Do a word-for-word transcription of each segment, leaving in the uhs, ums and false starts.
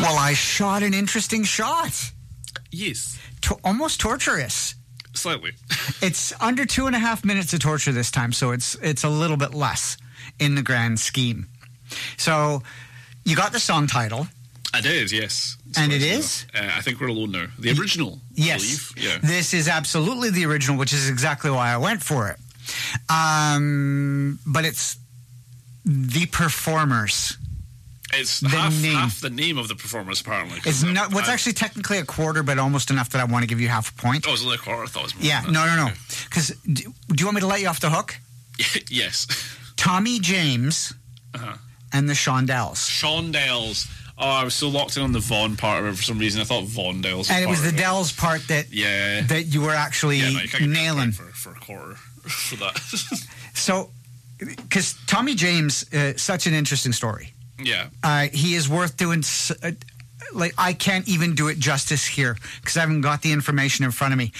Well, I shot an interesting shot. Yes. To- almost torturous. Slightly. It's under two and a half minutes of torture this time, so it's it's a little bit less in the grand scheme. So, you got the song title. I did, yes. It's And it quite is? similar. Uh, I think we're alone now. The original, Yes. I believe. Yeah. This is absolutely the original, which is exactly why I went for it. Um, but it's The Performers. It's The half, name. half the name of the performers, apparently. 'cause It's not. What's I- actually technically a quarter, but almost enough that I want to give you half a point. Oh, it was only a quarter. I thought it was more. Yeah, than no, that. no, no. Because do, do you want me to let you off the hook? Okay. Yes. Tommy James Uh-huh. and the Shondells. Shondells. Oh, I was so locked in on the Vaughn part of it for some reason. I thought Vaughndales was And it was part the of Dells part that Yeah. that you were actually yeah, no, you can't get nailing. for, for a quarter for that. So, because Tommy James, uh, such an interesting story. yeah. Uh, he is worth doing. s- Uh, like I can't even do it justice here because I haven't got the information in front of me.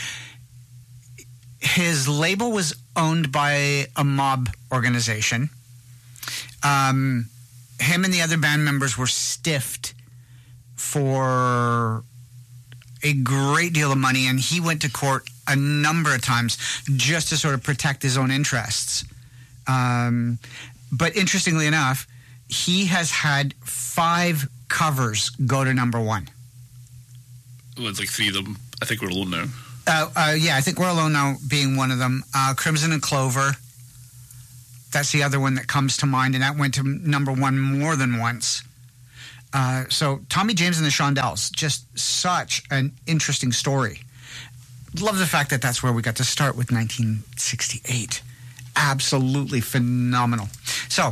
His label was owned by a mob organization. Um, him and the other band members were stiffed for a great deal of money, and he went to court a number of times just to sort of protect his own interests. Um, but interestingly enough, he has had five covers go to number one. Well, it's like three of them. I think we're alone now. Uh, uh, yeah, I think We're Alone Now being one of them. Uh, Crimson and Clover. That's the other one that comes to mind, and that went to number one more than once. Uh, so Tommy James and the Shondells, just such an interesting story. Love the fact that that's where we got to start with nineteen sixty-eight. Absolutely phenomenal. So,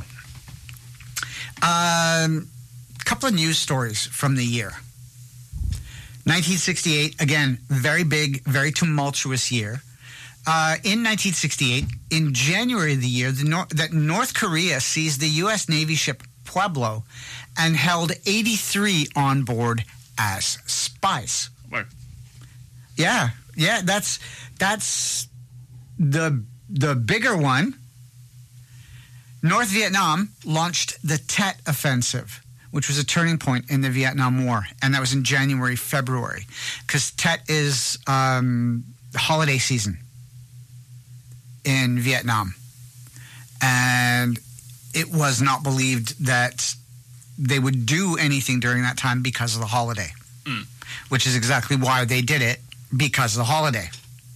a um, couple of news stories from the year. nineteen sixty-eight, again, very big, very tumultuous year. Uh, in nineteen sixty-eight, in January of the year, the Nor- that North Korea seized the U S Navy ship Pueblo and held eighty-three on board as spies. Wow. Yeah, yeah, that's that's the the bigger one. North Vietnam launched the Tet Offensive, which was a turning point in the Vietnam War, and that was in January, February, because Tet is um, the holiday season in Vietnam, and it was not believed that they would do anything during that time because of the holiday, Mm. which is exactly why they did it, because of the holiday.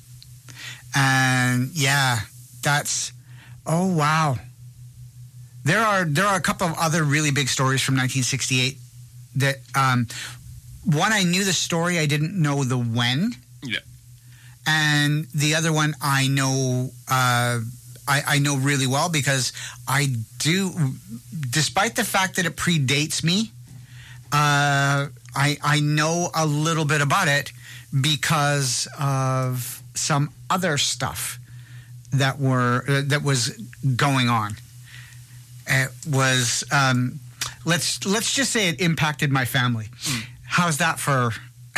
And yeah, that's, oh wow. There are there are a couple of other really big stories from nineteen sixty-eight that, um, one, I knew the story, I didn't know the when. Yeah. And the other one I know uh, I, I know really well because I do, despite the fact that it predates me, uh, I I know a little bit about it because of some other stuff that were uh, that was going on. It was um, let's let's just say it impacted my family. Mm. How's that for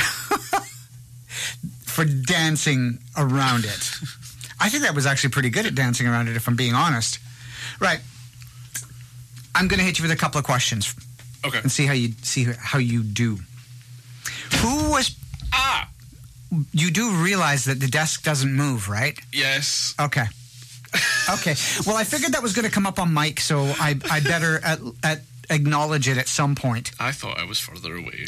for dancing around it? I think that was actually pretty good at dancing around it, if I'm being honest. Right. I'm going to hit you with a couple of questions. Okay. And see how you see how you do. Who was Ah. You do realize that the desk doesn't move, right? Yes. Okay. Okay. Well, I figured that was going to come up on mic, so I I better at, at acknowledge it at some point. I thought I was further away.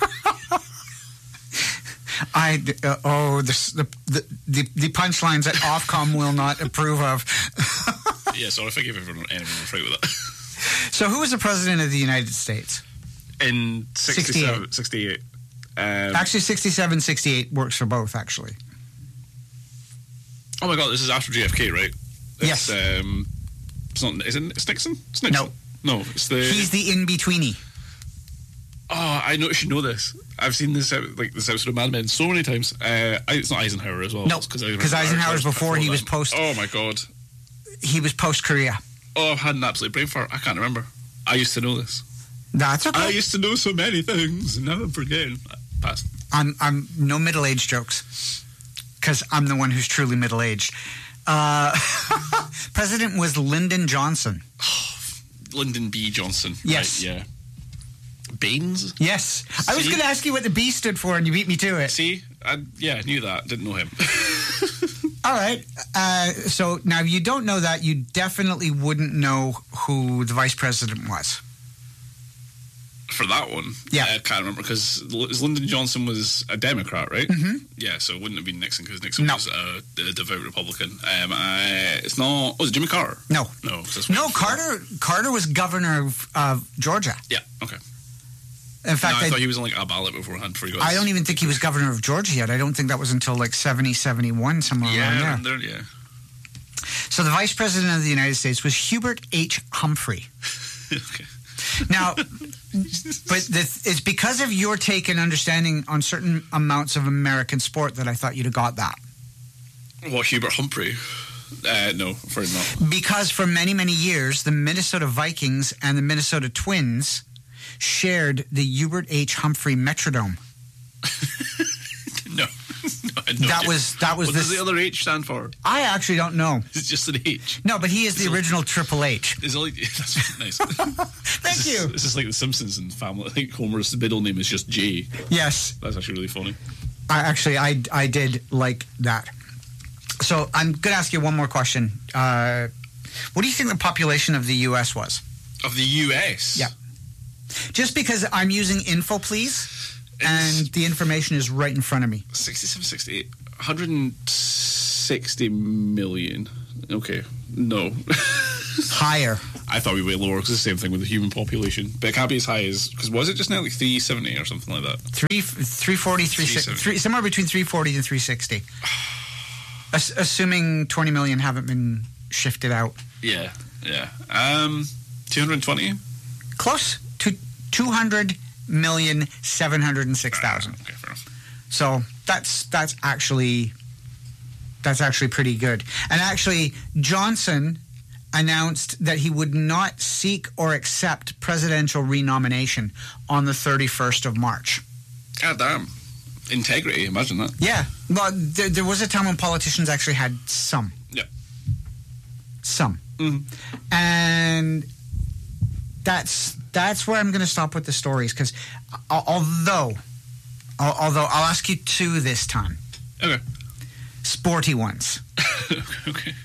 I uh, oh this, the the the the punchlines that Ofcom will not approve of. Yeah, sorry if I give everyone anyone a fright with that. So, who was the president of the United States? In sixty-seven, sixty-eight. Um, Actually, sixty-seven, sixty-eight works for both. Actually. Oh my God! This is after J F K, right? It's, Yes. Um, it's not. Is it? It's Nixon. It's Nixon. No. No. It's the. He's the in-betweeny. Oh, I know. You should know this. I've seen this ep- like this episode of Mad Men so many times. Uh, I, it's not Eisenhower as well. No, because Eisenhower's before he was post. Oh my God. He was post Korea. Oh, I've had an absolute brain fart. I can't remember. I used to know this. That's okay. I used to know so many things, and now I'm forgetting. Pass. I'm I'm no middle age jokes because I'm the one who's truly middle aged. Uh, President was Lyndon Johnson. Lyndon B. Johnson. Yes. Right, yeah. Baines? Yes. I was See? going to ask you what the B stood for, and you beat me to it. See? I, yeah, I knew that. Didn't know him. All right. Uh, so now you don't know that. You definitely wouldn't know who the vice president was. For that one, Yeah. I can't remember because Lyndon Johnson was a Democrat, right? Mm-hmm. Yeah, so it wouldn't have been Nixon because Nixon No. was a, a devout Republican. Um, I, it's not. Oh, is it Jimmy Carter? No. No, 'cause that's No, what- Carter Carter was governor of uh, Georgia. Yeah, okay. In No, fact, I I, thought he was on like a ballot beforehand before he got. I don't even think he was governor of Georgia yet. I don't think that was until like seventy, seventy-one, somewhere Yeah, around around there. there, yeah. So the vice president of the United States was Hubert H. Humphrey. Okay. Now, but the, it's because of your take and understanding on certain amounts of American sport that I thought you'd have got that. What, Hubert Humphrey? Uh, no, afraid not. Because for many, many years, the Minnesota Vikings and the Minnesota Twins shared the Hubert H. Humphrey Metrodome. no. no, I had no That idea. was that was What this. does the other H stand for? I actually don't know. It's just an H. No, but he is the So- original Triple H. It's like, that's nice. Thank This you. is, this is like the Simpsons and family. I think Homer's middle name is just J. Yes, That's actually really funny. I actually I I did like that. So I'm going to ask you one more question. Uh, what do you think the population of the U S was? Of the U S? Yeah. Just because I'm using info, please, and the information is right in front of me. sixty-seven, sixty-eight, one hundred sixty million. Okay, no. Higher. I thought we were way lower because it's the same thing with the human population. But it can't be as high as, because was it just now like three seventy or something like that? Three, three forty, three sixty, three, somewhere between three forty and three sixty. Ass- assuming twenty million haven't been shifted out. Yeah, yeah. Um, two hundred twenty? Close to two hundred million seven hundred six thousand. Okay, fair enough. So that's that's actually that's actually pretty good. And actually, Johnson announced that he would not seek or accept presidential renomination on the thirty-first of March. God damn. Integrity, imagine that. Yeah. Well, there, there was a time when politicians actually had some. Yeah. Some. Mhm. And that's that's where I'm going to stop with the stories, because although al- although I'll ask you two this time, Okay. sporty ones. Okay.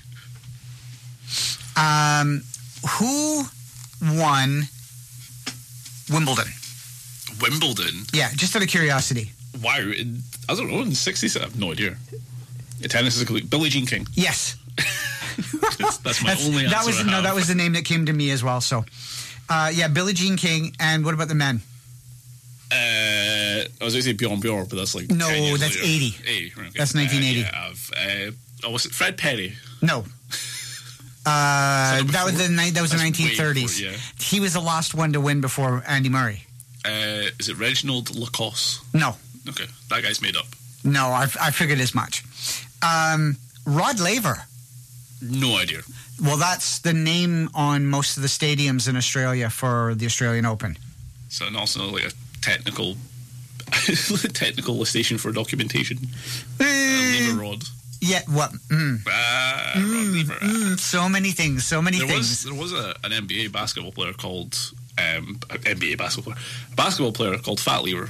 Um, who won Wimbledon? Wimbledon? Yeah, just out of curiosity. Wow. In, I don't know, in the sixties? I have no idea. Yeah, tennis is a complete. Billie Jean King. Yes, that's, that's my That's- only answer. that was I no, have. that was the name that came to me as well. So, uh, yeah, Billie Jean King. And what about the men? Uh, I was going to say Bjorn Bjorn, but that's like No, ten years that's later. eighty. eighty, right, okay. That's nineteen eighty. Uh, yeah, I've, uh, oh, was it Fred Perry? No. Uh, that that was before? the ni- that was the That's way nineteen thirties. before, yeah. He was the last one to win before Andy Murray. Uh, is it Reginald Lacoste? No, Okay, that guy's made up. no, I, I figured as much. Um, Rod Laver. No idea. Well, that's the name on most of the stadiums in Australia for the Australian Open. So, and also like a technical, technical station for documentation. Uh, Lever Rod. Yeah, what? Mm, Ah, Rod Lever. ah. mm, so many things, so many There things. was there was a, an N B A basketball player called um, N B A basketball player, a basketball player called Fat Lever.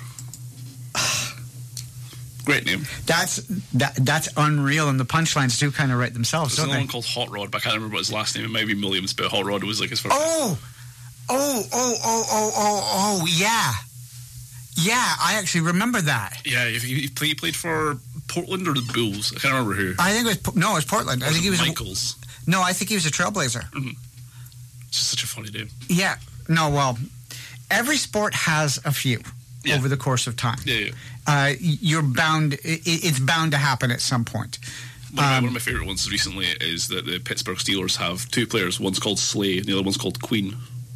Great name. That's that, that's unreal, and the punchlines do kind of write themselves, There's don't another they? one called Hot Rod, but I can't remember what his last name. It might be Williams, but Hot Rod was like his first. Oh, oh, oh, oh, oh, oh, oh, yeah, yeah. I actually remember that. Yeah, he, he, played, he played for Portland or the Bulls. I can't remember who. I think it was Po- no, it was Portland. I Was think it he was Michaels. no, I think he was a trailblazer. It's just such a funny name. Yeah, no, well, every sport has a few Yeah. over the course of time. Yeah, yeah. Uh, you're bound; it, it's bound to happen at some point. One, of my, Um, one of my favorite ones recently is that the Pittsburgh Steelers have two players. One's called Slay, and the other one's called Queen.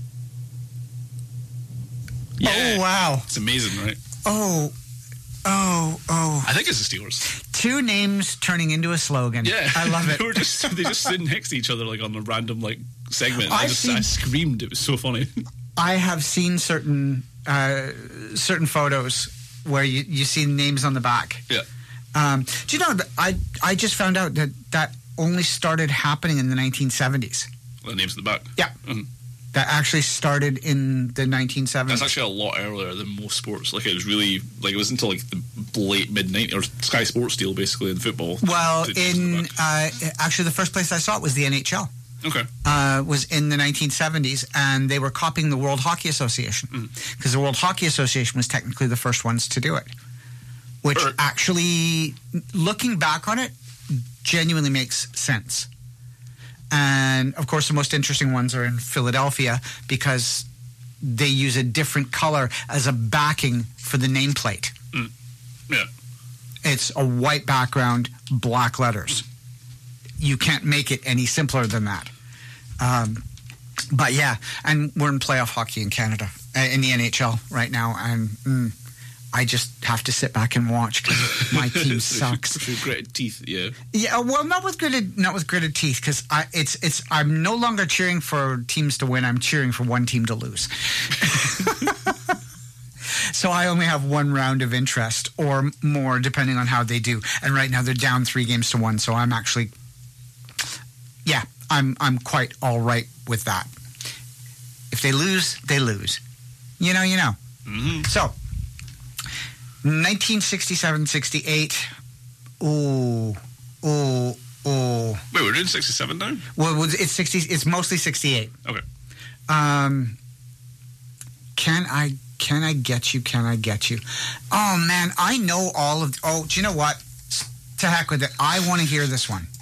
Yeah, Oh wow! it's amazing, right? Oh, oh, oh! I think it's the Steelers. Two names turning into a slogan. Yeah, I love it. they were just they just stood next to each other like on a random like segment. I I've just seen- I screamed. It was so funny. I have seen certain uh, certain photos where you, you see names on the back. Yeah. Um, do you know that I I just found out that that only started happening in the nineteen seventies. The names in the back. Yeah. Mhm. that actually started in the nineteen seventies. That's actually a lot earlier than most sports. Like, it was really, like, it was until, like, the late mid-nineties, or Sky Sports deal, basically, in football. Well, in, uh, actually, the first place I saw it was the N H L. Okay. Uh, was in the nineteen seventies, and they were copying the World Hockey Association, because mm. the World Hockey Association was technically the first ones to do it, which er. actually, looking back on it, genuinely makes sense. And, of course, the most interesting ones are in Philadelphia, because they use a different color as a backing for the nameplate. Mm. Yeah. It's a white background, black letters. You can't make it any simpler than that. Um, but, yeah, and we're in playoff hockey in Canada, uh, in the N H L right now, and mm, I just have to sit back and watch because my team sucks. With gritted teeth, yeah. Yeah, well, not with gritted, not with gritted teeth, because I, it's, it's. I'm no longer cheering for teams to win. I'm cheering for one team to lose. So I only have one round of interest, or more, depending on how they do. And right now they're down three games to one. So I'm actually, yeah, I'm, I'm quite all right with that. If they lose, they lose. You know, you know. Mm-hmm. So. nineteen sixty-seven sixty-eight. Ooh, ooh, ooh. Wait, we're doing sixty-seven now? Well, it's sixty. It's mostly sixty-eight. Okay. Um. Can I? Can I get you? Can I get you? Oh man, I know all of. Oh, do you know what? To heck with it. I want to hear this one.